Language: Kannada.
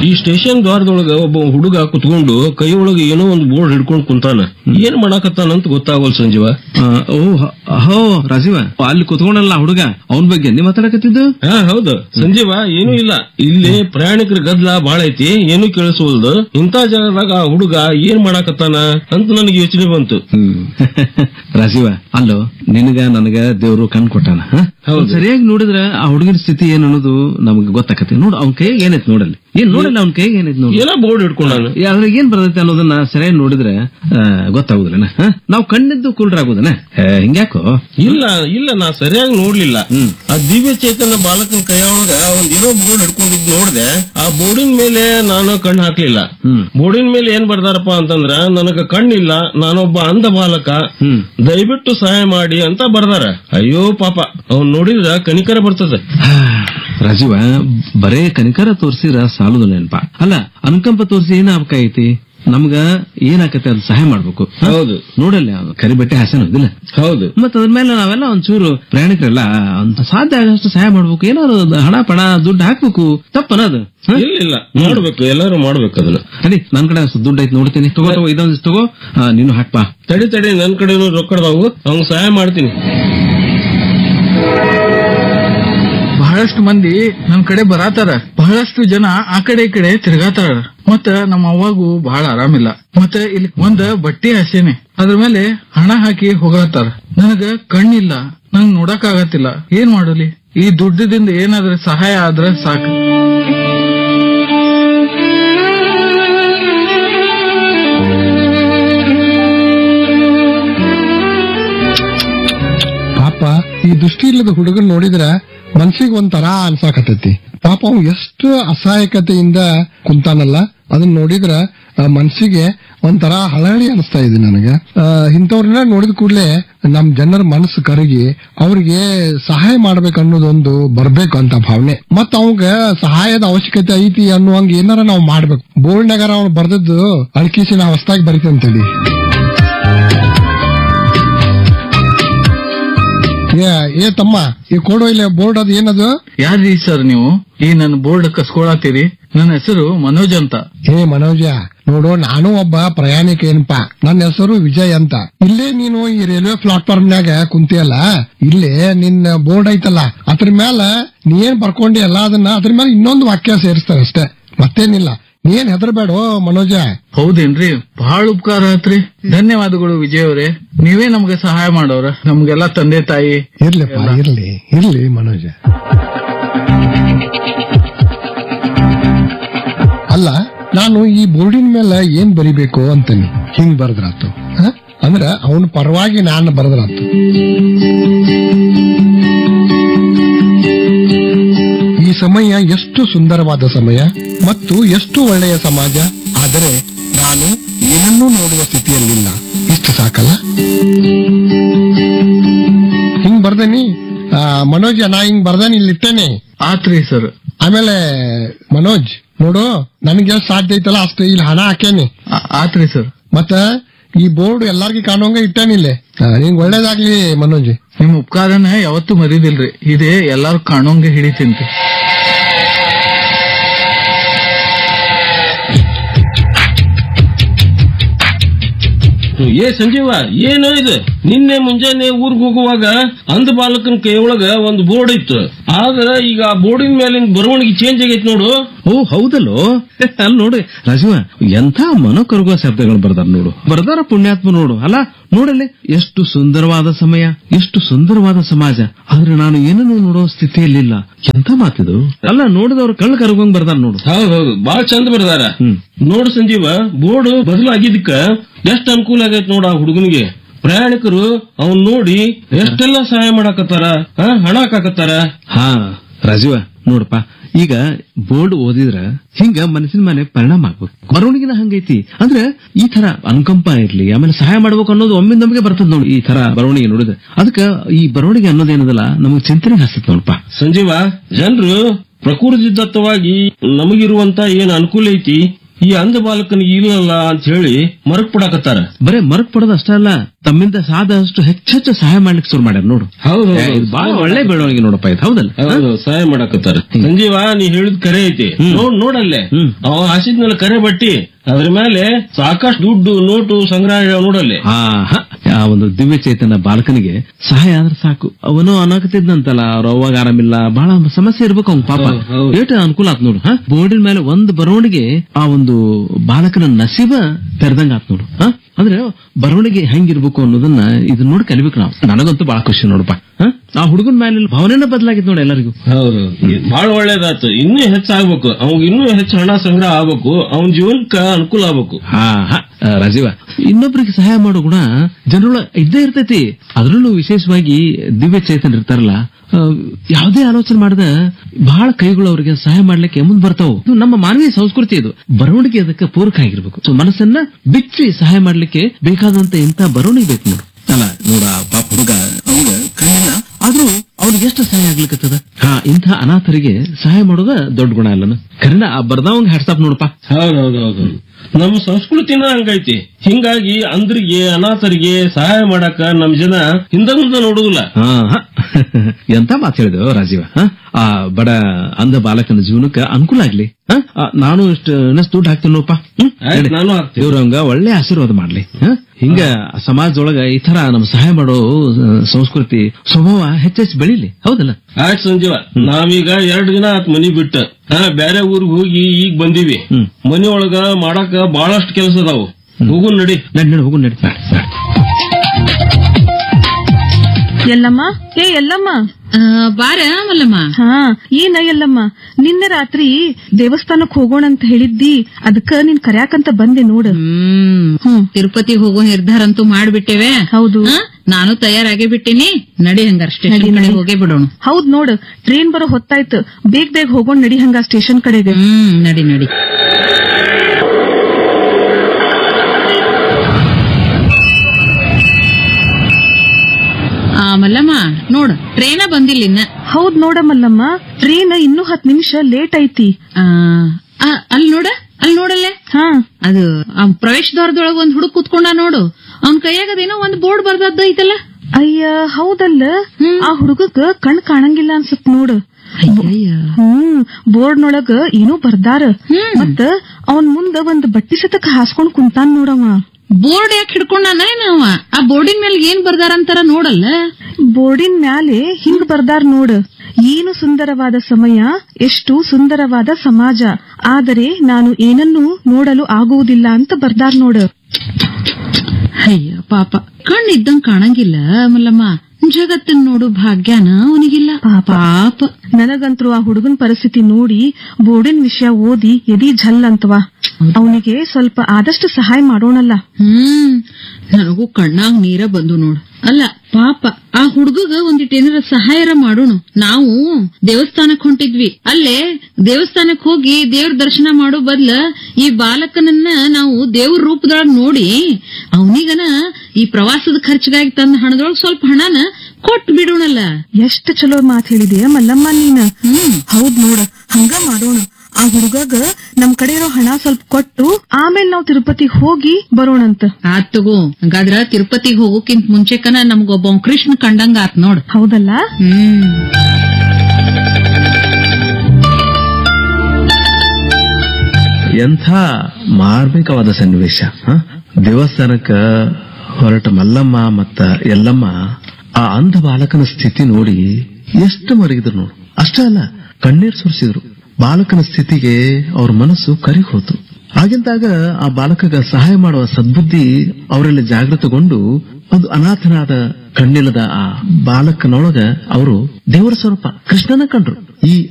ಈ ಸ್ಟೇಷನ್ ದ್ವಾರದೊಳಗ ಒಬ್ಬ ಹುಡುಗ ಕುತ್ಕೊಂಡು ಕೈ ಒಳಗೆ ಏನೋ ಒಂದು ಬೋರ್ಡ್ ಹಿಡ್ಕೊಂಡ್ ಕುಂತಾನ. ಏನ್ ಮಾಡಾಕತ್ತಾನಂತ ಗೊತ್ತಾಗೋಲ್ ಸಂಜೀವ. ಹೋ ರಾಜೀವ, ಅಲ್ಲಿ ಕುತ್ಕೊಂಡಲ್ಲ ಹುಡುಗ, ಅವನ್ ಬಗ್ಗೆ ನೀ ಮಾತಾಡಕತ್ತಿದ್ದು? ಹೌದು ಸಂಜೀವ, ಏನೂ ಇಲ್ಲ. ಇಲ್ಲಿ ಪ್ರಯಾಣಿಕರ ಗದ್ಲ ಬಾಳ ಐತಿ, ಏನೂ ಕೇಳಿಸೋಲ್ದು. ಇಂಥ ಜಾಗದಾಗ ಆ ಹುಡುಗ ಏನ್ ಮಾಡಾಕತ್ತಾನ ಅಂತ ನನಗೆ ಯೋಚನೆ ಬಂತು. ರಾಜೀವ, ಅಲ್ಲೋ ನಿನಗ ನನಗ ದೇವ್ರು ಕಣ್ ಕೊಟ್ಟಾನ. ಸರಿಯಾಗಿ ನೋಡಿದ್ರ ಆ ಹುಡುಗನ ಸ್ಥಿತಿ ಏನ್ ಅನ್ನೋದು ನಮ್ಗೆ ಗೊತ್ತಾಕತಿ. ನೋಡು ಅವ್ನ ಕೈಗೆ ಏನೈತಿ ನೋಡಲ್ಲಿ, ಏನ್ ನೋಡಲ್ಲ ಅವ್ನ ಕೈಗೆ ಏನೈತಿ ನೋಡಿ, ಏನೋ ಬೋರ್ಡ್ ಹಿಡ್ಕೊಂಡಾನ. ಅದ್ರಾಗ ಏನ್ ಬರ್ತೈತಿ ಅನ್ನೋದನ್ನ ಸರಿಯಾಗಿ ನೋಡಿದ್ರೆ ಗೊತ್ತಾಗುದಿಲ್ಲ. ನಾವ್ ಕಣ್ಣಿದ್ದು ಕುಲ್ರಾಗುದನ ಹಿಂಗ್ಯಾಕೋ? ಇಲ್ಲ ಇಲ್ಲ, ನಾ ಸರಿಯಾಗಿ ನೋಡ್ಲಿಲ್ಲ. ಆ ದಿವ್ಯ ಚೇತನ ಬಾಲಕನ ಕೈಯೊಳಗ ಒಂದ್ ಏನೋ ಬೋರ್ಡ್ ಹಿಡ್ಕೊಂಡಿದ್ ನೋಡ್ದೆ. ಆ ಬೋರ್ಡಿನ ಮೇಲೆ ನಾನು ಕಣ್ಣು ಹಾಕ್ಲಿಲ್ಲ. ಬೋರ್ಡಿನ ಮೇಲೆ ಏನ್ ಬರ್ದಾರಪ್ಪ ಅಂತಂದ್ರ, ನನಗ ಕಣ್ಣಿಲ್ಲ, ನಾನೊಬ್ಬ ಅಂಧ ಬಾಲಕ, ದಯವಿಟ್ಟು ಸಹಾಯ ಮಾಡಿ ಅಂತ ಬರ್ದಾರ. ಅಯ್ಯೋ ಪಾಪ, ಅವ್ನ್ ನೋಡಿದ್ರ ಕನಿಕರ ಬರ್ತದೆ. ರಾಜೀವ, ಬರೇ ಕನಿಕರ ತೋರ್ಸಿರ ಸಾಲುದು ನೆನಪ ಅಲ್ಲ, ಅನುಕಂಪ ತೋರಿಸಿ ಏನ್ ಐತಿ ನಮ್ಗ ಏನಾಕತ್ತೆ ಅದು ಸಹಾಯ ಮಾಡ್ಬೇಕು. ಹೌದು, ನೋಡಲ್ಲ ಕರಿ ಬಟ್ಟೆ ಹಾಸನ ಹೋದಿಲ್ಲ. ಹೌದು, ಮತ್ತ ಅದ್ರ ಮೇಲೆ ನಾವೆಲ್ಲ ಒಂಚೂರು ಪ್ರಯಾಣಿಕರೆಲ್ಲ ಸಾಧ್ಯ ಆಗಷ್ಟು ಸಹಾಯ ಮಾಡ್ಬೇಕು. ಏನಾದ್ರು ಹಣ ಪಣ ದುಡ್ಡು ಹಾಕ್ಬೇಕು, ತಪ್ಪನದು ಇಲ್ಲ ಮಾಡ್ಬೇಕು, ಎಲ್ಲಾರು ಮಾಡ್ಬೇಕು ಅದನ್ನ. ಅಡಿ ನನ್ ಕಡೆ ದುಡ್ಡು ಐತಿ ನೋಡ್ತೀನಿ, ತಗೋ ಇದೊಂದು ತಗೋ, ನೀನು ಹಾಕ್ಪಾ. ತಡಿ ನನ್ ಕಡೆನೂ ರೊಕ್ಕಡದಾವು, ಅವ್ನ್ ಸಹಾಯ ಮಾಡ್ತೀನಿ. ಬಹಳಷ್ಟು ಮಂದಿ ನನ್ ಕಡೆ ಬರಾತಾರ, ಬಹಳಷ್ಟು ಜನ ಆ ಕಡೆ ಈ ಕಡೆ ತಿರ್ಗಾತಾರ. ಮತ್ತ ನಮ್ಮ ಅವ್ವಾಗೂ ಬಹಳ ಆರಾಮಿಲ್ಲ. ಮತ್ತೆ ಇಲ್ಲಿ ಒಂದ್ ಬಟ್ಟೆ ಹಸೇನೆ, ಅದ್ರ ಮೇಲೆ ಹಣ ಹಾಕಿ ಹೋಗತ್ತಾರ. ನನಗ ಕಣ್ಣಿಲ್ಲ, ನಂಗ್ ನೋಡಕ್ ಆಗತ್ತಿಲ್ಲ, ಏನ್ ಮಾಡಲಿ? ಈ ದುಡ್ಡದಿಂದ ಏನಾದ್ರೆ ಸಹಾಯ ಆದ್ರೆ ಸಾಕು. ಪಾಪ, ಈ ದೃಷ್ಟಿ ಇಲ್ಲದ ಹುಡುಗನ್ ನೋಡಿದ್ರ ಮನ್ಸಿಗೆ ಒಂಥರ ಅನ್ಸಾಕತೈತಿ. ಪಾಪ ಅವ್ ಎಷ್ಟು ಅಸಹಾಯಕತೆಯಿಂದ ಕುಂತಾನಲ್ಲ, ಅದನ್ನ ನೋಡಿದ್ರ ಮನ್ಸಿಗೆ ಒಂಥರ ಹಳಹಳಿ ಅನಿಸ್ತಾ ಇದೆ ನನಗೆ. ಇಂಥವ್ರನ್ನ ನೋಡಿದ ಕೂಡಲೇ ನಮ್ ಜನರ ಮನಸ್ಸು ಕರಗಿ ಅವ್ರಿಗೆ ಸಹಾಯ ಮಾಡ್ಬೇಕನ್ನೋದೊಂದು ಬರ್ಬೇಕು ಅಂತ ಭಾವನೆ. ಮತ್ತ ಅವಂಗ ಸಹಾಯದ ಅವಶ್ಯಕತೆ ಐತಿ ಅನ್ನುವಂಗ ಏನಾರ ನಾವ್ ಮಾಡ್ಬೇಕು. ಬೋರ್ಡ್ನಾಗಾರ ಅವ್ನು ಬರ್ದದ್ದು ಅಳ್ಕಿಸಿ ನಾ ಹೊಸದಾಗಿ ಬರೀತಂತೇಳಿ. ಏ ತಮ್ಮ, ಈ ಕೊಡೋ ಇಲ್ಲ ಬೋರ್ಡ್, ಅದು ಏನದು? ಯಾರ್ರೀ ಸರ್ ನೀವು ಈ ನನ್ನ ಬೋರ್ಡ್ ಕಸ್ಕೊಳತ್ತೀರಿ? ನನ್ನ ಹೆಸರು ಮನೋಜ್ ಅಂತ. ಮನೋಜ, ನೋಡು, ನಾನು ಒಬ್ಬ ಪ್ರಯಾಣಿಕ ಏನಪ್ಪಾ, ನನ್ನ ಹೆಸರು ವಿಜಯ್ ಅಂತ. ಇಲ್ಲೇ ನೀನು ಈ ರೈಲ್ವೆ ಪ್ಲಾಟ್ಫಾರ್ಮ್ನಾಗ ಕುಂತಿಯಲ್ಲ, ಇಲ್ಲೇ ನಿನ್ನ ಬೋರ್ಡ್ ಐತಲ್ಲ, ಅದ್ರ ಮ್ಯಾಲ ನೀ ಏನ್ ಬರ್ಕೊಂಡಿ ಅಲ್ಲ, ಅದನ್ನ ಅದ್ರ ಮೇಲೆ ಇನ್ನೊಂದು ವಾಕ್ಯ ಸೇರಿಸ್ತಾರೆ ಅಷ್ಟೇ, ಮತ್ತೇನಿಲ್ಲ. ನೀನ್ ಹೆದರ್ಬೇಡ ಮನೋಜ. ಹೌದೇನ್ರಿ? ಬಹಳ ಉಪಕಾರ ಆತ್ರಿ, ಧನ್ಯವಾದಗಳು ವಿಜಯ್ ಅವರೇ. ನೀವೇ ನಮ್ಗೆ ಸಹಾಯ ಮಾಡೋರ, ನಮ್ಗೆಲ್ಲಾ ತಂದೆ ತಾಯಿ. ಇರ್ಲಿಪ್ಪ, ಇರ್ಲಿ ಮನೋಜ. ಅಲ್ಲ, ನಾನು ಈ ಬೋರ್ಡಿನ ಮೇಲೆ ಏನ್ ಬರಿಬೇಕು ಅಂತಾನೆ ಹಿಂಗ್ ಬರದ್ರಾತು. ಅಂದ್ರ ಅವನ ಪರವಾಗಿ ನಾನು ಬರದ್ರಾತು. ಈ ಸಮಯ ಎಷ್ಟು ಸುಂದರವಾದ ಸಮಯ ಮತ್ತು ಎಷ್ಟು ಒಳ್ಳೆಯ ಸಮಾಜ. ಆದರೆ ನಾನು ಏನನ್ನೂ ನೋಡುವ ಸ್ಥಿತಿಯಲ್ಲಿಲ್ಲ. ಇಷ್ಟು ಸಾಕಲ್ಲ? ಹಿಂಗ್ ಬರ್ದೇನಿ ಮನೋಜ್, ನಾ ಹಿಂಗ್ ಬರ್ದೇನಿ, ಇಲ್ಲಿಟ್ಟೇನೆ. ಆತ್ರಿ ಸರ್. ಆಮೇಲೆ ಮನೋಜ್, ನೋಡು, ನನಗೆ ಎಷ್ಟು ಸಾಧ್ಯ ಐತಲ್ಲ ಅಷ್ಟು ಇಲ್ಲಿ ಹಣ ಹಾಕೇನಿ. ಆತ್ರಿ ಸರ್. ಮತ್ತ ಈ ಬೋರ್ಡ್ ಎಲ್ಲಾರ್ಗಿ ಕಾಣೋಂಗ ಇಟ್ಟೇನಿಲ್ಲೇ. ನಿಂಗ್ ಒಳ್ಳೇದಾಗ್ಲಿ ಮನೋಜ್. ನಿಮ್ ಉಪಕಾರನ ಯಾವತ್ತೂ ಮರೀದಿಲ್ರಿ, ಇದೇ ಎಲ್ಲಾರು ಕಾಣೋಂಗೆ ಹಿಡಿತೀನಿ. ಸಂಜೀವ, ಏನೋ ಇದು? ನಿನ್ನೆ ಮುಂಜಾನೆ ಊರ್ಗ್ ಹೋಗುವಾಗ ಅಂಧ ಬಾಲಕನ ಕೈಯೊಳಗ ಒಂದು ಬೋರ್ಡ್ ಇತ್ತು, ಆದ್ರ ಈಗ ಆ ಬೋರ್ಡಿನ ಮೇಲಿನ ಬರವಣಿಗೆ ಚೇಂಜ್ ಆಗೈತಿ ನೋಡು. ಓ ಹೌದಲ್ಲೋ, ಅಲ್ಲಿ ನೋಡಿ ರಾಜೀವ, ಎಂಥ ಮನೋಕರುಗುವ ಶಬ್ದಗಳು ಬರ್ದಾರ ನೋಡು, ಬರ್ದಾರ ಪುಣ್ಯಾತ್ಮ ನೋಡು. ಅಲ್ಲ ನೋಡಲ್ಲಿ, ಎಷ್ಟು ಸುಂದರವಾದ ಸಮಯ, ಎಷ್ಟು ಸುಂದರವಾದ ಸಮಾಜ, ಆದ್ರೆ ನಾನು ಏನನ್ನು ನೋಡೋ ಸ್ಥಿತಿಯಲ್ಲಿಲ್ಲ. ಎಂಥ ಮಾತಿದು ಅಲ್ಲ, ನೋಡಿದವ್ರು ಕಳ್ಳ ಕರಗೋಂಗ್ ಬರ್ದಾರ ನೋಡು. ಹೌದೌದು, ಬಾಳ ಚಂದ ಬರ್ದಾರ. ನೋಡು ಸಂಜೀವ, ಬೋರ್ಡ್ ಬದಲಾಗಿದ್ದಕ್ಕ ಎಷ್ಟ್ ಅನುಕೂಲ ಆಗೈತ್ ನೋಡ ಆ ಹುಡುಗನಿಗೆ. ಪ್ರಯಾಣಿಕರು ಅವನ್ ನೋಡಿ ಎಷ್ಟೆಲ್ಲ ಸಹಾಯ ಮಾಡಾಕತ್ತಾರ, ಹಣ ಹಾಕಾಕತ್ತಾರ. ಹಾ ರಾಜೀವ, ನೋಡಪ್ಪ, ಈಗ ಬೋರ್ಡ್ ಓದಿದ್ರ ಹಿಂಗ ಮನಸ್ಸಿನ ಮೇಲೆ ಪರಿಣಾಮ ಆಗ್ಬೇಕು. ಬರವಣಿಗೆನ ಹಂಗೈತಿ ಅಂದ್ರೆ ಈ ತರ ಅನುಕಂಪ ಇರ್ಲಿ, ಆಮೇಲೆ ಸಹಾಯ ಮಾಡ್ಬೇಕು ಅನ್ನೋದು ಒಮ್ಮೆ ನಮಗೆ ಬರ್ತದ ನೋಡಿ. ಈ ತರ ಬರವಣಿಗೆ ನೋಡಿದ್ರೆ ಅದಕ್ಕ ಈ ಬರವಣಿಗೆ ಅನ್ನೋದೇನದಲ್ಲ ನಮಗ್ ಚಿಂತನೆ ಹಸ್ತತ್ ನೋಡಪ್ಪ. ಸಂಜೀವ, ಜನರು ಪ್ರಕೃತಿ ದತ್ತವಾಗಿ ನಮಗಿರುವಂತ ಏನ್ ಅನುಕೂಲ ಐತಿ ಈ ಅಂಧ ಬಾಲಕನಿಗೆ ಇಲ್ಲಲ್ಲ ಅಂತ ಹೇಳಿ ಮರಕ್ ಬಿಡಾಕತ್ತಾರ. ಬರೇ ಮರಕ್ ಪಡೋದು ಅಷ್ಟೇ ಅಲ್ಲ, ತಮ್ಮಿಂದ ಸಾದಷ್ಟು ಹೆಚ್ಚೆಚ್ಚು ಸಹಾಯ ಮಾಡ್ಲಿಕ್ಕೆ ಶುರು ಮಾಡ್ಯಾರ ನೋಡು. ಹೌದು ಇದು ಬಹಳ ಒಳ್ಳೆ ಬೆಳವಣಿಗೆ ನೋಡಪ್ಪ ಇದು. ಹೌದಲ್ಲ? ಹೌದು, ಸಹಾಯ ಮಾಡಾಕತ್ತಾರ. ಸಂಜೀವ, ನೀ ಹೇಳಿದ್ ಕರೆ ಐತಿ. ನೋಡಲ್ಲೇ ಅವ ಹಾಸಿದ್ಮೇಲೆ ಕರೆ ಬಟ್ಟಿ ಅದ್ರ ಮೇಲೆ ಸಾಕಷ್ಟು ದುಡ್ಡು ನೋಟು ಸಂಗ್ರಹ ನೋಡಲ್ಲೇ. ಆ ಒಂದು ದಿವ್ಯ ಚೇತನ ಬಾಲಕನಿಗೆ ಸಹಾಯ ಆದ್ರೆ ಸಾಕು. ಅವನು ಅನಾಗತಿದ್ನಂತಲ್ಲ, ಅವ್ರ ಅವಾಗ ಆರಾಮಿಲ್ಲ, ಬಹಳ ಸಮಸ್ಯೆ ಇರ್ಬೇಕು ಅವ್ನ ಪಾಪ. ಏಟ ಅನುಕೂಲ ಆತ್ ನೋಡು. ಬೋರ್ಡಿನ ಮೇಲೆ ಒಂದು ಬರವಣಿಗೆ ಆ ಒಂದು ಬಾಲಕನ ನಸೀಬ ತೆರೆದಂಗ ಆತ್ ನೋಡು. ಅಂದ್ರೆ ಬರವಣಿಗೆ ಹೆಂಗಿರ್ಬೇಕು ಅನ್ನೋದನ್ನ ಇದನ್ನ ನೋಡಿ ಕಲಿಬೇಕು ನಾವು. ನನಗಂತೂ ಬಹಳ ಖುಷಿ ನೋಡಪ್ಪ. ಆ ಹುಡುಗನ ಮೇಲೆ ಭಾವನೆನ ಬದಲಾಗಿತ್ತು ನೋಡಿ ಎಲ್ಲರಿಗೂ. ಹೌದು, ಬಹಳ ಒಳ್ಳೇದಾಯ್ತು. ಇನ್ನೂ ಹೆಚ್ಚಾಗ್ಬೇಕು, ಅವ್ಗ ಇನ್ನೂ ಹೆಚ್ಚು ಹಣ ಸಂಗ್ರಹ ಆಗ್ಬೇಕು, ಅವನ ಜೀವನಕ್ಕೆ ಅನುಕೂಲ ಆಗ್ಬೇಕು. ರಾಜೀವ, ಇನ್ನೊಬ್ರಿಗೆ ಸಹಾಯ ಮಾಡೋ ಗುಣ ಜನರೊಳ ಇದ್ದೇ ಇರ್ತೈತಿ. ಅದ್ರಲ್ಲೂ ವಿಶೇಷವಾಗಿ ದಿವ್ಯ ಚೇತನ ಇರ್ತಾರಲ್ಲ, ಯಾವುದೇ ಆಲೋಚನೆ ಮಾಡದ ಬಹಳ ಕೈಗಳು ಅವರಿಗೆ ಸಹಾಯ ಮಾಡ್ಲಿಕ್ಕೆ ಮುಂದ್ ಬರ್ತಾವು. ನಮ್ಮ ಮಾನವೀಯ ಸಂಸ್ಕೃತಿ ಇದು. ಬರವಣಿಗೆ ಅದಕ್ಕೆ ಪೂರಕ ಆಗಿರ್ಬೇಕು. ಸೊ ಮನಸ್ಸನ್ನ ಬಿಚ್ಚಿ ಸಹಾಯ ಮಾಡ್ಲಿಕ್ಕೆ ಬೇಕಾದಂತ ಇಂತ ಬರವಣಿಗೆ ಬೇಕು ನೋಡು. ಅಲ್ಲ ನೋಡ, ಪಾಪ ಹುಡುಗ ಅವಂಗ ಕೈಯಿಲ್ಲ, ಆದ್ರೂ ಅವ್ರಿಗೆ ಎಷ್ಟು ಸಹಾಯ ಆಗ್ಲಿಕ್ಕತ್ತದ. ಇಂಥ ಅನಾಥರಿಗೆ ಸಹಾಯ ಮಾಡೋದ ದೊಡ್ಡ ಗುಣ ಅಲ್ಲನ. ಕರೆನ ಆ ಬರ್ದವಂಗ ಹ್ಯಾಟ್ಸಾಪ್ ನೋಡಪ್ಪ. ಹೌದೌದೌದು, ನಮ್ಮ ಸಂಸ್ಕೃತಿನ ಹಂಗೈತಿ. ಹಿಂಗಾಗಿ ಅಂದ್ರಿಗೆ ಅನಾಥರಿಗೆ ಸಹಾಯ ಮಾಡಾಕ ನಮ್ ಜನ ಹಿಂದ ಮುಂದೆ ನೋಡುದಿಲ್ಲ. ಎಂತ ಮಾತು ಹೇಳಿದೆವು ರಾಜೀವ. ಆ ಬಡ ಅಂಧ ಬಾಲಕನ ಜೀವನಕ್ಕೆ ಅನುಕೂಲ ಆಗ್ಲಿ. ನಾನು ಇಷ್ಟು ದುಡ್ಡು ಹಾಕ್ತೀನಿ ನೋಡಪ್ಪ. ನಾನು ಹಾಕ್ತೀನಿ. ಇವ್ರಂಗ ಒಳ್ಳೆ ಆಶೀರ್ವಾದ ಮಾಡ್ಲಿ. ಹಿಂಗ ಸಮಾಜದೊಳಗ ಈ ತರ ನಮ್ ಸಹಾಯ ಮಾಡೋ ಸಂಸ್ಕೃತಿ ಸ್ವಭಾವ ಹೆಚ್ಚೆಚ್ಚು ಬೆಳಿಲಿ. ಹೌದಲ್ಲ? ಆಯ್ತು ಸಂಜೀವ, ನಾವೀಗ 2 ದಿನ ಆತ್ ಮನಿ ಬಿಟ್ಟ ಬ್ಯಾರೆ ಊರಿಗೆ ಹೋಗಿ ಈಗ ಬಂದೀವಿ. ಮನಿ ಒಳಗ ಮಾಡಾಕ ಬಹಳಷ್ಟು ಕೆಲಸ ಅದಾವು. ಹೋಗುನ್ ನಡಿ. ಹೋಗುನ್ ನಡಿ. ಎಲ್ಲಮ್ಮ, ಎಲ್ಲಮ್ಮ ಬಾರ ಮಲ್ಲಮ್ಮ. ಏನ ಎಲ್ಲಮ್ಮ, ನಿನ್ನೆ ರಾತ್ರಿ ದೇವಸ್ಥಾನಕ್ ಹೋಗೋಣ ಅಂತ ಹೇಳಿದ್ದಿ, ಅದಕ್ಕ ನೀನ್ ಕರ್ಯಾಕಂತ ಬಂದೆ ನೋಡು. ತಿರುಪತಿ ಹೋಗೋ ನಿರ್ಧಾರ ಅಂತೂ ಮಾಡ್ಬಿಟ್ಟೇವೆ. ಹೌದು, ನಾನು ತಯಾರಾಗೇ ಬಿಟ್ಟೇನಿ. ನಡಿ ಹಂಗಾರ ಸ್ಟೇಷನ್ ಕಡೆ ಹೋಗೇ ಬಿಡೋಣ. ಹೌದ್ ನೋಡು, ಟ್ರೈನ್ ಬರೋ ಹೊತ್ತಾಯ್ತು. ಬೇಗ ಹೋಗೋಣ ನಡಿ ಹಂಗ ಸ್ಟೇಷನ್ ಕಡೆಗೆ. ನಡಿ ನಡಿ. ಮಲ್ಲಮ್ಮ ನೋಡು, ಟ್ರೈನ ಬಂದಿಲ್ಲ ಇನ್ನ. ಹೌದ್ ನೋಡಮಲ್ಲಮ್ಮ, ಟ್ರೈನ್ ಇನ್ನೂ 10 ನಿಮಿಷ ಲೇಟ್ ಐತಿ. ಅಲ್ಲಿ ನೋಡಲ್ಲೇ. ಅದು ಪ್ರವೇಶ ದ್ವಾರದೊಳಗ ಒಂದ್ ಹುಡುಗ ಕೂತ್ಕೊಂಡ ನೋಡು. ಅವ್ನ ಕೈಯಾಗದೇನೋ ಒಂದ್ ಬೋರ್ಡ್ ಬರ್ದದ್ದು ಐತಲ್ಲ. ಅಯ್ಯ ಹೌದಲ್ಲ, ಆ ಹುಡುಗಗ್ ಕಣ್ ಕಾಣಂಗಿಲ್ಲ ಅನ್ಸತ್ ನೋಡು. ಬೋರ್ಡ್ನೊಳಗ ಏನೋ ಬರ್ದಾರ. ಮತ್ತ ಅವನ್ ಮುಂದ ಒಂದ್ ಬಟ್ಟಿ ಸತಕ್ ಹಾಸ್ಕೊಂಡ್ ಕುಂತಾನ್ ನೋಡವ. ಬೋರ್ಡ್ ಯಾಕೆ ಹಿಡ್ಕೊಂಡಾನ ನಾವ? ಆ ಬೋರ್ಡಿನ ಮೇಲೆ ಏನ್ ಬರ್ದಾರಂತಾರ ನೋಡಲ್ಲ. ಬೋರ್ಡಿನ ಮ್ಯಾಲೆ ಹಿಂಗ್ ಬರ್ದಾರ್ ನೋಡು. ಏನು ಸುಂದರವಾದ ಸಮಯ, ಎಷ್ಟು ಸುಂದರವಾದ ಸಮಾಜ, ಆದರೆ ನಾನು ಏನನ್ನೂ ನೋಡಲು ಆಗುವುದಿಲ್ಲ ಅಂತ ಬರ್ದಾರ್ ನೋಡು. ಅಯ್ಯ ಪಾಪ, ಕಣ್ಣಿದ್ದಂಗ್ ಕಾಣಂಗಿಲ್ಲ ಮಲ್ಲಮ್ಮ. ಜಗತ್ತನ್ ನೋಡು ಭಾಗ್ಯನ ಅವನಿಗಿಲ್ಲ ಪಾಪ. ನನಗಂತರೂ ಆ ಹುಡುಗನ್ ಪರಿಸ್ಥಿತಿ ನೋಡಿ ಬೋರ್ಡಿನ ವಿಷಯ ಓದಿ ಎದಿ ಝಲ್ ಅಂತವಾ. ಅವನಿಗೆ ಸ್ವಲ್ಪ ಆದಷ್ಟು ಸಹಾಯ ಮಾಡೋಣಲ್ಲ. ನನಗೂ ಕಣ್ಣಾಗ್ ನೀರ ಬಂದು ನೋಡು. ಅಲ್ಲ ಪಾಪ, ಆ ಹುಡುಗಗ ಒಂದಿಟ್ಟೇನಾರ ಸಹಾಯರ ಮಾಡೋಣ. ನಾವು ದೇವಸ್ಥಾನಕ್ ಹೊಂಟಿದ್ವಿ. ಅಲ್ಲೇ ದೇವಸ್ಥಾನಕ್ ಹೋಗಿ ದೇವ್ರ ದರ್ಶನ ಮಾಡೋ ಬದ್ಲ ಈ ಬಾಲಕನನ್ನ ನಾವು ದೇವ್ರ ರೂಪದೊಳಗ್ ನೋಡಿ ಅವನಿಗನ ಈ ಪ್ರವಾಸದ ಖರ್ಚಿಗಾಗಿ ತಂದ ಹಣದೊಳಗ್ ಸ್ವಲ್ಪ ಹಣನ ಕೊಟ್ಟು ಬಿಡೋಣಲ್ಲ. ಎಷ್ಟು ಚಲೋ ಮಾತ್ ಹೇಳಿದೆಯ ಮಲ್ಲಮ್ಮ ನೀನ. ಹೌದ್ ನೋಡ, ಹಂಗ ಮಾಡೋಣ. ಆ ಹುಡುಗಗ ನಮ್ ಕಡೆ ಇರೋ ಹಣ ಸ್ವಲ್ಪ ಕೊಟ್ಟು ಆಮೇಲೆ ನಾವು ತಿರುಪತಿ ಹೋಗಿ ಬರೋಣಂತ. ಆತ್ ತಗೋ. ಹಂಗಾದ್ರ ತಿರುಪತಿಗೆ ಹೋಗೋಕ್ಕಿಂತ ಮುಂಚೆಕನ ನಮ್ಗೊಬ್ಬ ಕೃಷ್ಣ ಕಂಡಂಗ ಆತ್ ನೋಡ್. ಹೌದಲ್ಲ? ಎಂಥ ಮಾರ್ಮಿಕವಾದ ಸನ್ನಿವೇಶ. ದೇವಸ್ಥಾನಕ್ಕ ಹೊರಟ ಮಲ್ಲಮ್ಮ ಮತ್ತ ಎಲ್ಲಮ್ಮ ಆ ಅಂಧ ಬಾಲಕನ ಸ್ಥಿತಿ ನೋಡಿ ಎಷ್ಟು ಮರಗಿದ್ರು ನೋಡು. ಅಷ್ಟೇ ಅಲ್ಲ, ಕಣ್ಣೀರ್ ಸುರಿಸಿದ್ರು. ಬಾಲಕನ ಸ್ಥಿತಿಗೆ ಅವ್ರ ಮನಸ್ಸು ಕರಿ ಹೋತು. ಹಾಗೆಂದಾಗ ಆ ಬಾಲಕಗ ಸಹಾಯ ಮಾಡುವ ಸದ್ಬುದ್ಧಿ ಅವರಲ್ಲಿ ಜಾಗೃತಗೊಂಡು ಒಂದು ಅನಾಥನಾದ ಕಣ್ಣಿಲ್ಲದ ಆ ಬಾಲಕನೊಳಗ ಅವರು ದೇವರ ಸ್ವರೂಪ ಕೃಷ್ಣನ ಕಂಡ್ರು. ಈ